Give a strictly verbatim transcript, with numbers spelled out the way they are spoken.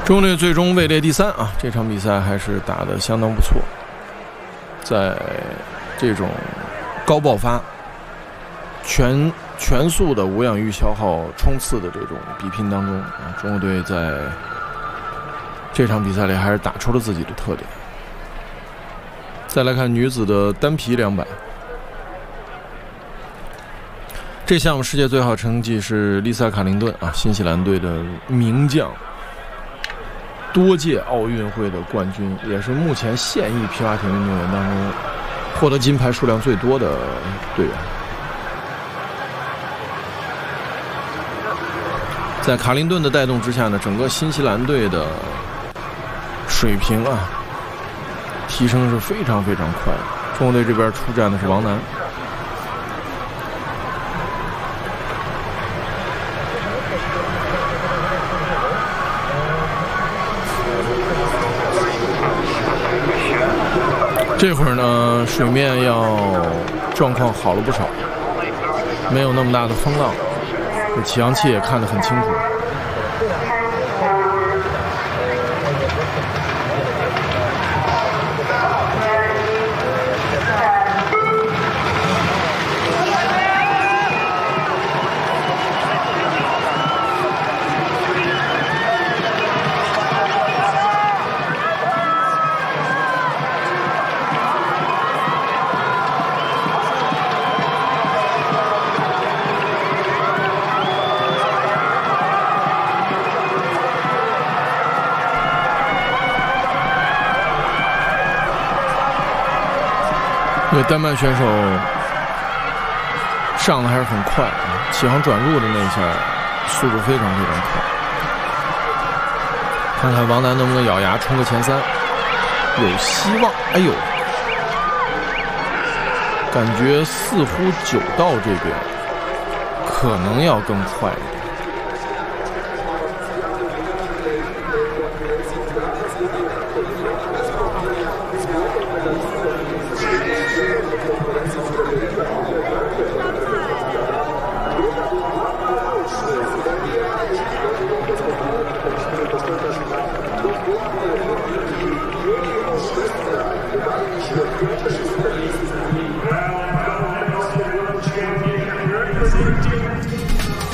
中国队最终位列第三啊，这场比赛还是打得相当不错。在这种高爆发、全全速的无氧钰消耗冲刺的这种比拼当中啊，中国队在这场比赛里还是打出了自己的特点。再来看女子的单皮两百，这项目世界最好成绩是丽萨·卡林顿啊，新西兰队的名将。多届奥运会的冠军，也是目前现役皮划艇运动员当中获得金牌数量最多的队员。在卡林顿的带动之下呢，整个新西兰队的水平啊提升是非常非常快的。中国队这边出战的是王楠。这会儿呢，水面要状况好了不少，没有那么大的风浪，这起扬器也看得很清楚。这个丹麦选手上的还是很快，起航转入的那一下速度非常非常快。看看王楠能不能咬牙冲个前三，有希望。哎呦，感觉似乎九道这边可能要更快一点。 Thank you.